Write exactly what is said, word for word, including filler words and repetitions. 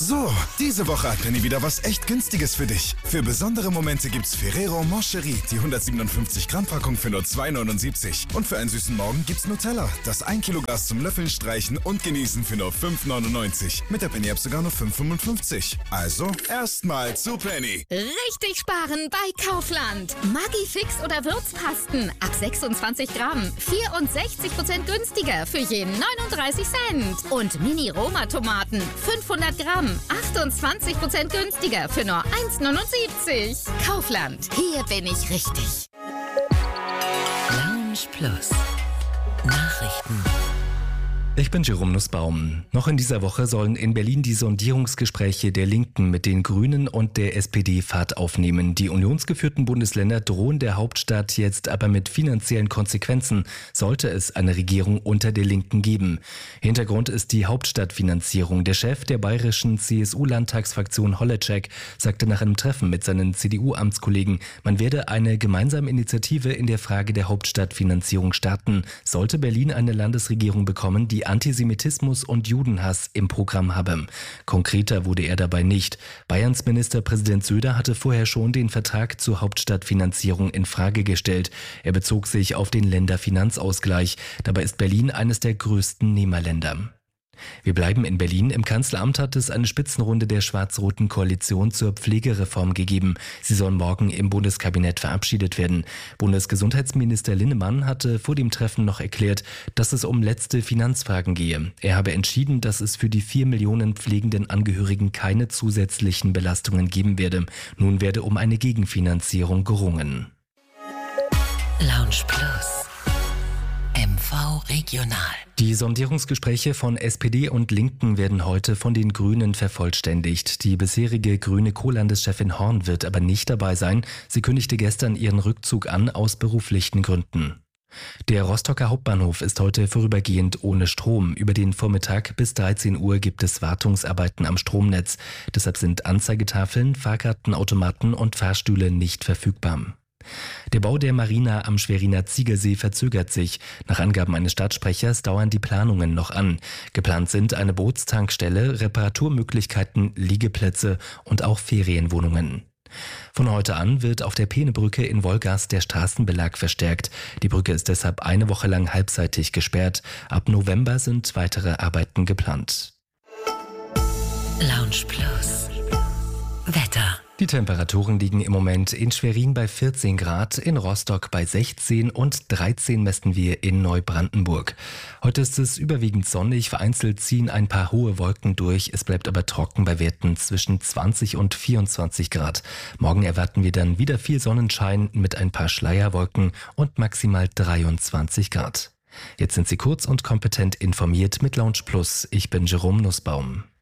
So, diese Woche hat Penny wieder was echt Günstiges für dich. Für besondere Momente gibt's Ferrero Moncherie, die hundertsiebenundfünfzig Gramm Packung für nur zwei neunundsiebzig. Und für einen süßen Morgen gibt's Nutella, das ein Kilo Glas zum Löffeln, Streichen und Genießen für nur fünf neunundneunzig. Mit der Penny App sogar nur fünf fünfundfünfzig. Also, erstmal zu Penny. Richtig sparen bei Kaufland. Maggi-Fix oder Würzpasten ab sechsundzwanzig Gramm. vierundsechzig Prozent günstiger für je neununddreißig Cent. Und Mini-Roma-Tomaten fünfhundert Gramm. achtundzwanzig Prozent günstiger für nur eins neunundsiebzig. Kaufland. Hier bin ich richtig. Lounge Plus. Nachrichten. Ich bin Jerome Nussbaum. Noch in dieser Woche sollen in Berlin die Sondierungsgespräche der Linken mit den Grünen und der S P D Fahrt aufnehmen. Die unionsgeführten Bundesländer drohen der Hauptstadt jetzt aber mit finanziellen Konsequenzen, sollte es eine Regierung unter der Linken geben. Hintergrund ist die Hauptstadtfinanzierung. Der Chef der bayerischen C S U-Landtagsfraktion Holleczek sagte nach einem Treffen mit seinen C D U-Amtskollegen, man werde eine gemeinsame Initiative in der Frage der Hauptstadtfinanzierung starten. Sollte Berlin eine Landesregierung bekommen, die Antisemitismus und Judenhass im Programm habe. Konkreter wurde er dabei nicht. Bayerns Ministerpräsident Söder hatte vorher schon den Vertrag zur Hauptstadtfinanzierung in Frage gestellt. Er bezog sich auf den Länderfinanzausgleich. Dabei ist Berlin eines der größten Nehmerländer. Wir bleiben in Berlin. Im Kanzleramt hat es eine Spitzenrunde der schwarz-roten Koalition zur Pflegereform gegeben. Sie soll morgen im Bundeskabinett verabschiedet werden. Bundesgesundheitsminister Linnemann hatte vor dem Treffen noch erklärt, dass es um letzte Finanzfragen gehe. Er habe entschieden, dass es für die vier Millionen pflegenden Angehörigen keine zusätzlichen Belastungen geben werde. Nun werde um eine Gegenfinanzierung gerungen. Lounge Plus. M V Regional. Die Sondierungsgespräche von S P D und Linken werden heute von den Grünen vervollständigt. Die bisherige grüne Co-Landeschefin Horn wird aber nicht dabei sein. Sie kündigte gestern ihren Rückzug an aus beruflichen Gründen. Der Rostocker Hauptbahnhof ist heute vorübergehend ohne Strom. Über den Vormittag bis dreizehn Uhr gibt es Wartungsarbeiten am Stromnetz. Deshalb sind Anzeigetafeln, Fahrkartenautomaten und Fahrstühle nicht verfügbar. Der Bau der Marina am Schweriner Ziegersee verzögert sich. Nach Angaben eines Stadtsprechers dauern die Planungen noch an. Geplant sind eine Bootstankstelle, Reparaturmöglichkeiten, Liegeplätze und auch Ferienwohnungen. Von heute an wird auf der Peenebrücke in Wolgast der Straßenbelag verstärkt. Die Brücke ist deshalb eine Woche lang halbseitig gesperrt. Ab November sind weitere Arbeiten geplant. Lounge Plus. Wetter. Die Temperaturen liegen im Moment in Schwerin bei vierzehn Grad, in Rostock bei sechzehn und dreizehn messen wir in Neubrandenburg. Heute ist es überwiegend sonnig, vereinzelt ziehen ein paar hohe Wolken durch, es bleibt aber trocken bei Werten zwischen zwanzig und vierundzwanzig Grad. Morgen erwarten wir dann wieder viel Sonnenschein mit ein paar Schleierwolken und maximal dreiundzwanzig Grad. Jetzt sind Sie kurz und kompetent informiert mit Lounge Plus. Ich bin Jerome Nussbaum.